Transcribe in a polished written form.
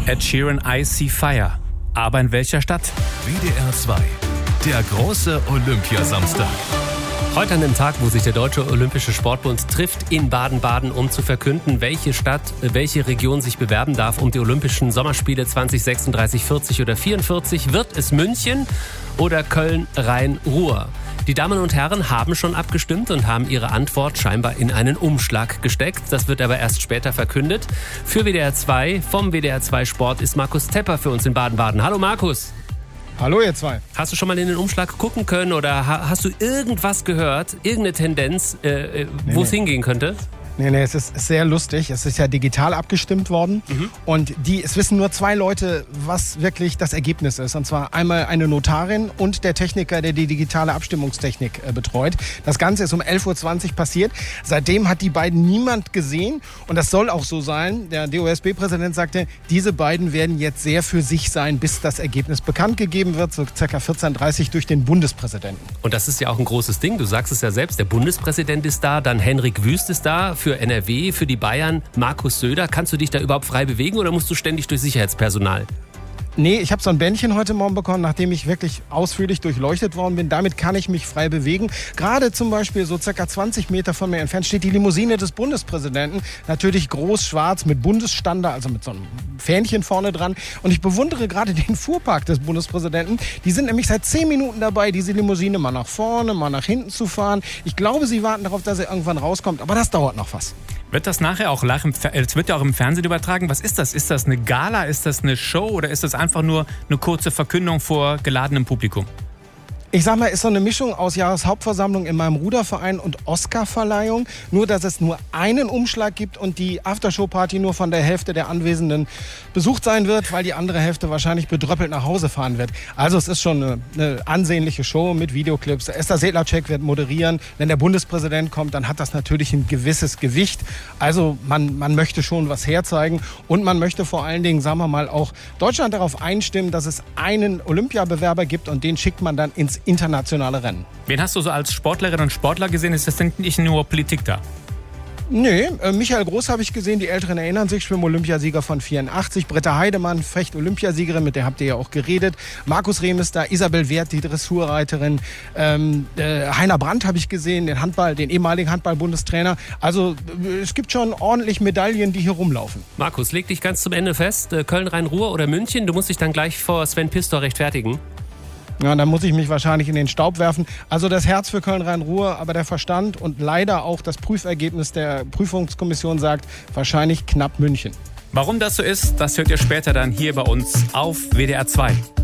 Ed Sheeran, I See Fire. Aber in welcher Stadt? WDR 2, der große Olympiasamstag. Heute an dem Tag, wo sich der Deutsche Olympische Sportbund trifft in Baden-Baden, um zu verkünden, welche Stadt, welche Region sich bewerben darf um die Olympischen Sommerspiele 2036, 40 oder 44. Wird es München oder Köln-Rhein-Ruhr? Die Damen und Herren haben schon abgestimmt und haben ihre Antwort scheinbar in einen Umschlag gesteckt. Das wird aber erst später verkündet. Für WDR 2, vom WDR 2 Sport, ist Markus Tepper für uns in Baden-Baden. Hallo Markus. Hallo ihr zwei. Hast du schon mal in den Umschlag gucken können oder hast du irgendwas gehört, irgendeine Tendenz, wo es hingehen könnte? Nee, es ist sehr lustig. Es ist ja digital abgestimmt worden. Und es wissen nur zwei Leute, was wirklich das Ergebnis ist. Und zwar einmal eine Notarin und der Techniker, der die digitale Abstimmungstechnik betreut. Das Ganze ist um 11.20 Uhr passiert. Seitdem hat die beiden niemand gesehen. Und das soll auch so sein. Der DOSB-Präsident sagte, diese beiden werden jetzt sehr für sich sein, bis das Ergebnis bekannt gegeben wird, so ca. 14.30 Uhr durch den Bundespräsidenten. Und das ist ja auch ein großes Ding. Du sagst es ja selbst, der Bundespräsident ist da, dann Henrik Wüst ist da, für NRW, für die Bayern Markus Söder. Kannst du dich da überhaupt frei bewegen oder musst du ständig durch Sicherheitspersonal? Nee, ich habe so ein Bändchen heute Morgen bekommen, nachdem ich wirklich ausführlich durchleuchtet worden bin. Damit kann ich mich frei bewegen. Gerade zum Beispiel so circa 20 Meter von mir entfernt steht die Limousine des Bundespräsidenten. Natürlich groß schwarz mit Bundesstandard, also mit so einem Fähnchen vorne dran. Und ich bewundere gerade den Fuhrpark des Bundespräsidenten. Die sind nämlich seit 10 Minuten dabei, diese Limousine mal nach vorne, mal nach hinten zu fahren. Ich glaube, sie warten darauf, dass er irgendwann rauskommt. Aber das dauert noch was. Wird das nachher auch live es wird ja auch im Fernsehen übertragen. Was ist das? Ist das eine Gala? Ist das eine Show? Oder ist das einfach nur eine kurze Verkündung vor geladenem Publikum? Ich sag mal, ist so eine Mischung aus Jahreshauptversammlung in meinem Ruderverein und Oscarverleihung. Nur, dass es nur einen Umschlag gibt und die Aftershow-Party nur von der Hälfte der Anwesenden besucht sein wird, weil die andere Hälfte wahrscheinlich bedröppelt nach Hause fahren wird. Also es ist schon eine ansehnliche Show mit Videoclips. Esther Sedlacek wird moderieren. Wenn der Bundespräsident kommt, dann hat das natürlich ein gewisses Gewicht. Also man möchte schon was herzeigen und man möchte vor allen Dingen, sagen wir mal, auch Deutschland darauf einstimmen, dass es einen Olympiabewerber gibt und den schickt man dann ins internationale Rennen. Wen hast du so als Sportlerin und Sportler gesehen? Ist das denn nicht nur Politik da? Nee, Michael Groß habe ich gesehen, die Älteren erinnern sich, Schwimm-Olympiasieger von 84. Britta Heidemann, Fecht-Olympiasiegerin, mit der habt ihr ja auch geredet. Markus Rehm ist da, Isabel Werth, die Dressurreiterin. Heiner Brandt habe ich gesehen, den ehemaligen Handball-Bundestrainer. Also es gibt schon ordentlich Medaillen, die hier rumlaufen. Markus, leg dich ganz zum Ende fest. Köln-Rhein-Ruhr oder München? Du musst dich dann gleich vor Sven Pistor rechtfertigen. Ja, dann muss ich mich wahrscheinlich in den Staub werfen. Also das Herz für Köln-Rhein-Ruhr, aber der Verstand und leider auch das Prüfergebnis der Prüfungskommission sagt, wahrscheinlich knapp München. Warum das so ist, das hört ihr später dann hier bei uns auf WDR 2.